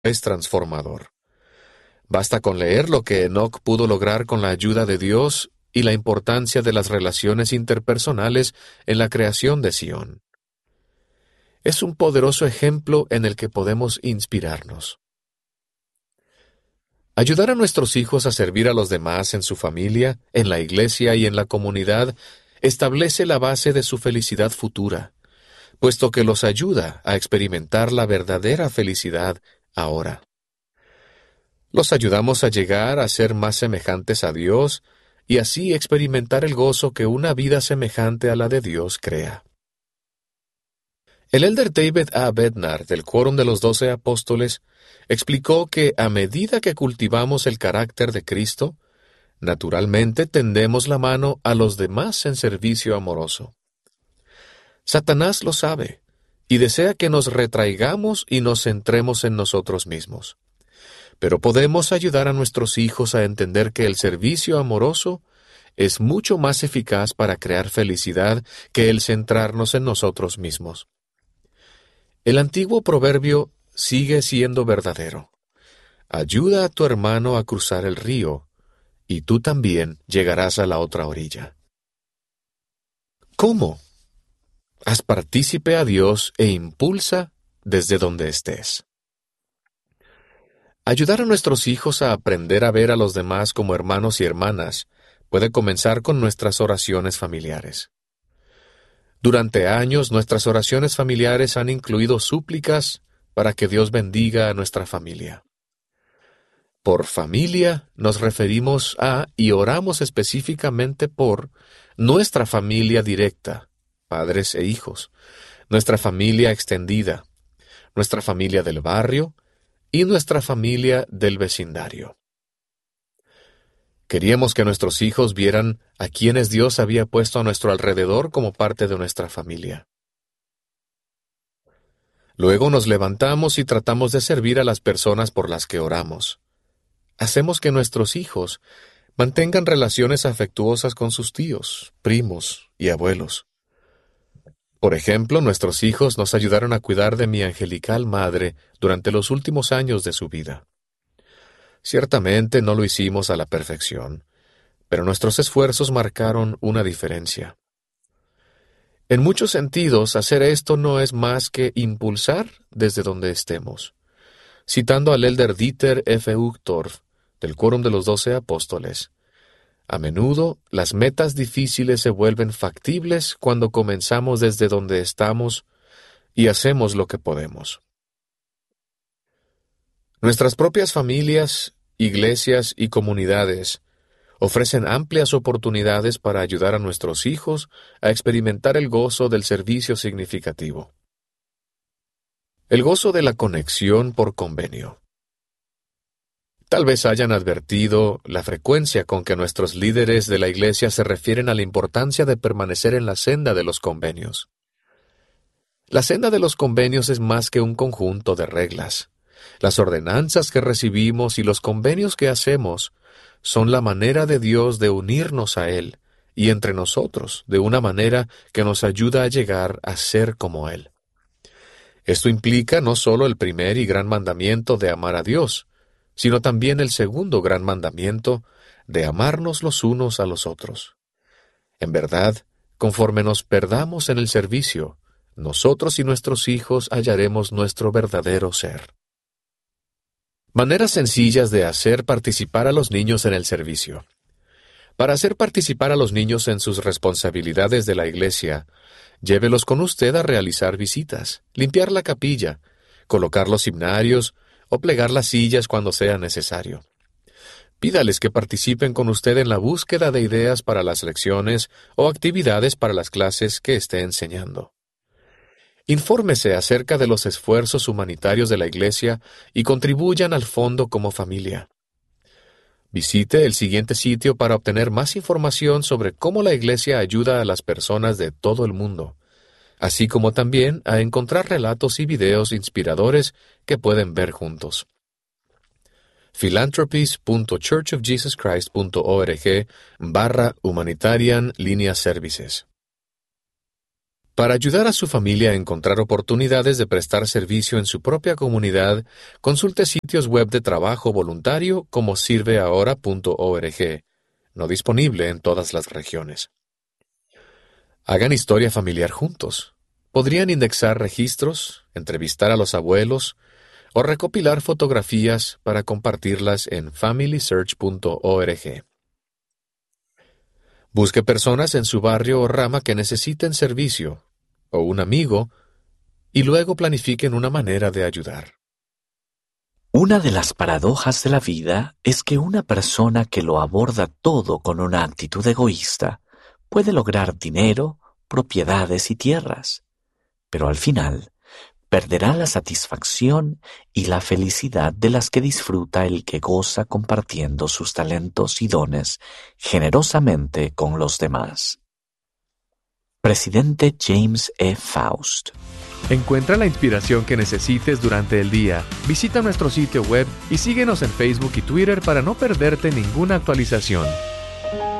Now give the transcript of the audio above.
es transformador. Basta con leer lo que Enoc pudo lograr con la ayuda de Dios y la importancia de las relaciones interpersonales en la creación de Sión. Es un poderoso ejemplo en el que podemos inspirarnos. Ayudar a nuestros hijos a servir a los demás en su familia, en la iglesia y en la comunidad establece la base de su felicidad futura, puesto que los ayuda a experimentar la verdadera felicidad ahora. Los ayudamos a llegar a ser más semejantes a Dios y así experimentar el gozo que una vida semejante a la de Dios crea. El elder David A. Bednar, del Quórum de los 12 Apóstoles, explicó que a medida que cultivamos el carácter de Cristo, naturalmente tendemos la mano a los demás en servicio amoroso. Satanás lo sabe, y desea que nos retraigamos y nos centremos en nosotros mismos. Pero podemos ayudar a nuestros hijos a entender que el servicio amoroso es mucho más eficaz para crear felicidad que el centrarnos en nosotros mismos. El antiguo proverbio sigue siendo verdadero. Ayuda a tu hermano a cruzar el río, y tú también llegarás a la otra orilla. ¿Cómo? Haz partícipe a Dios e impulsa desde donde estés. Ayudar a nuestros hijos a aprender a ver a los demás como hermanos y hermanas puede comenzar con nuestras oraciones familiares. Durante años, nuestras oraciones familiares han incluido súplicas para que Dios bendiga a nuestra familia. Por familia nos referimos a y oramos específicamente por nuestra familia directa, padres e hijos, nuestra familia extendida, nuestra familia del barrio y nuestra familia del vecindario. Queríamos que nuestros hijos vieran a quienes Dios había puesto a nuestro alrededor como parte de nuestra familia. Luego nos levantamos y tratamos de servir a las personas por las que oramos. Hacemos que nuestros hijos mantengan relaciones afectuosas con sus tíos, primos y abuelos. Por ejemplo, nuestros hijos nos ayudaron a cuidar de mi angelical madre durante los últimos años de su vida. Ciertamente no lo hicimos a la perfección, pero nuestros esfuerzos marcaron una diferencia. En muchos sentidos, hacer esto no es más que impulsar desde donde estemos. Citando al elder Dieter F. Uchtdorf, del Quórum de los 12 Apóstoles, a menudo las metas difíciles se vuelven factibles cuando comenzamos desde donde estamos y hacemos lo que podemos. Nuestras propias familias, iglesias y comunidades ofrecen amplias oportunidades para ayudar a nuestros hijos a experimentar el gozo del servicio significativo. El gozo de la conexión por convenio. Tal vez hayan advertido la frecuencia con que nuestros líderes de la iglesia se refieren a la importancia de permanecer en la senda de los convenios. La senda de los convenios es más que un conjunto de reglas. Las ordenanzas que recibimos y los convenios que hacemos son la manera de Dios de unirnos a Él y entre nosotros de una manera que nos ayuda a llegar a ser como Él. Esto implica no solo el primer y gran mandamiento de amar a Dios, sino también el segundo gran mandamiento de amarnos los unos a los otros. En verdad, conforme nos perdamos en el servicio, nosotros y nuestros hijos hallaremos nuestro verdadero ser. Maneras sencillas de hacer participar a los niños en el servicio. Para hacer participar a los niños en sus responsabilidades de la iglesia, llévelos con usted a realizar visitas, limpiar la capilla, colocar los himnarios o plegar las sillas cuando sea necesario. Pídales que participen con usted en la búsqueda de ideas para las lecciones o actividades para las clases que esté enseñando. Infórmese acerca de los esfuerzos humanitarios de la iglesia y contribuyan al fondo como familia. Visite el siguiente sitio para obtener más información sobre cómo la iglesia ayuda a las personas de todo el mundo, así como también a encontrar relatos y videos inspiradores que pueden ver juntos. philanthropies.churchofjesuschrist.org/humanitarian-services Para ayudar a su familia a encontrar oportunidades de prestar servicio en su propia comunidad, consulte sitios web de trabajo voluntario como sirveahora.org, no disponible en todas las regiones. Hagan historia familiar juntos. Podrían indexar registros, entrevistar a los abuelos o recopilar fotografías para compartirlas en familysearch.org. Busque personas en su barrio o rama que necesiten servicio, o un amigo, y luego planifiquen una manera de ayudar. Una de las paradojas de la vida es que una persona que lo aborda todo con una actitud egoísta puede lograr dinero, propiedades y tierras, pero al final perderá la satisfacción y la felicidad de las que disfruta el que goza compartiendo sus talentos y dones generosamente con los demás. Presidente James E. Faust. Encuentra la inspiración que necesites durante el día. Visita nuestro sitio web y síguenos en Facebook y Twitter para no perderte ninguna actualización.